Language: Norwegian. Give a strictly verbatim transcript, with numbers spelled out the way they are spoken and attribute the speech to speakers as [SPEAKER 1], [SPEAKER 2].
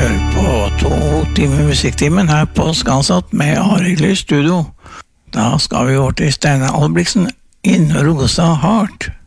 [SPEAKER 1] hører på to timer musikktimen her på Skansatt med Arild i studio. Da skal vi over til Steinar Albrigtsen, In Rosa Heart.